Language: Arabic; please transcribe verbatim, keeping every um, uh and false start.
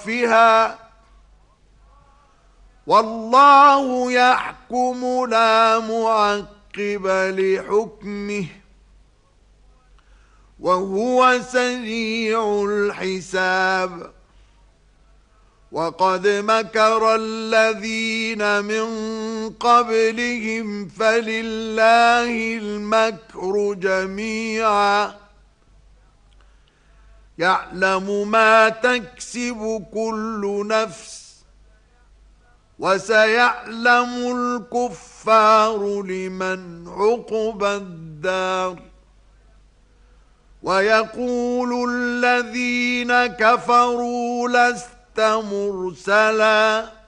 فيها والله يحكم لا معقب لحكمه وهو سريع الحساب. وقد مكر الذين من قبلهم فلله المكر جميعا يعلم ما تكسب كل نفس وسيعلم الكفار لمن عقبى الدار. ويقول الذين كفروا لست مرسلا